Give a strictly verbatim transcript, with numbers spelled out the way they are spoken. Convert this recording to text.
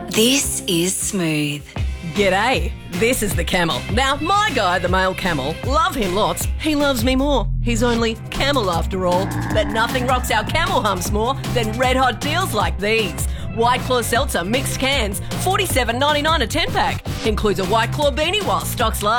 This is Smooth. G'day, this is the Camel. Now, my guy, the male camel, love him lots. He loves me more. He's only camel after all. But nothing rocks our camel humps more than red hot deals like these. White Claw Seltzer mixed cans, forty-seven ninety-nine a ten pack. Includes a White Claw beanie while stocks last.